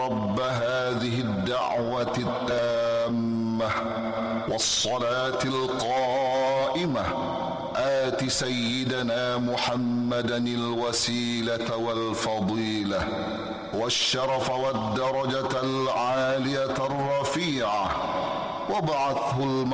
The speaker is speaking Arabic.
رب هذه الدعوة التامة والصلاة القائمة آت سيدنا محمدا الوسيلة والفضيلة والشرف والدرجة العالية الرفيعة وابعثه